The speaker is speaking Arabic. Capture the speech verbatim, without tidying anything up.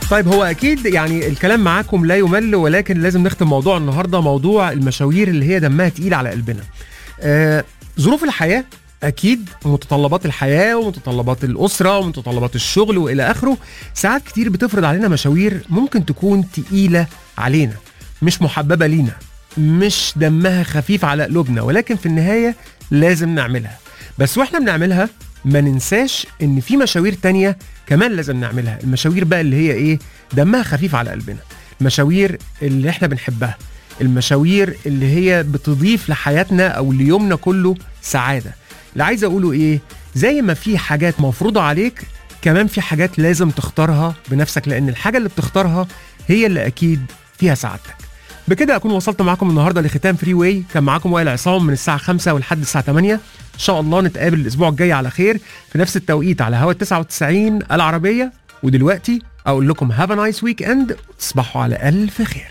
طيب هو اكيد يعني الكلام معاكم لا يمل، ولكن لازم نختم موضوع النهارده، موضوع المشاوير اللي هي دمها تقيل على قلبنا. آه ظروف الحياه اكيد، متطلبات الحياه ومتطلبات الاسره ومتطلبات الشغل والى اخره، ساعات كتير بتفرض علينا مشاوير ممكن تكون تقيله علينا، مش محببه لينا، مش دمها خفيف على قلوبنا، ولكن في النهايه لازم نعملها. بس واحنا بنعملها ما ننساش ان في مشاوير تانية كمان لازم نعملها، المشاوير بقى اللي هي ايه، دمها خفيف على قلبنا، المشاوير اللي احنا بنحبها، المشاوير اللي هي بتضيف لحياتنا او ليومنا كله سعادة. اللي عايز اقوله ايه، زي ما في حاجات مفروضة عليك، كمان في حاجات لازم تختارها بنفسك، لان الحاجة اللي بتختارها هي اللي اكيد فيها سعادتك. بكده اكون وصلت معاكم النهارده لختام فري واي، كان معاكم وائل عصام من الساعه خمسة ولحد الساعه تمانية. ان شاء الله نتقابل الاسبوع الجاي على خير في نفس التوقيت على هوا تسعة وتسعين العربيه. ودلوقتي اقول لكم هاف ا نايس ويك اند، تصبحوا على الف خير.